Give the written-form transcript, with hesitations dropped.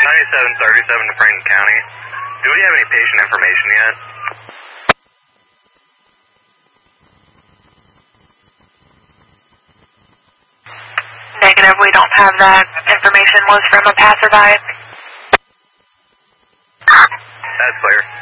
9737 to Franklin County. Do we have any patient information yet? Negative, we don't have that. Information was from a passerby. That's clear.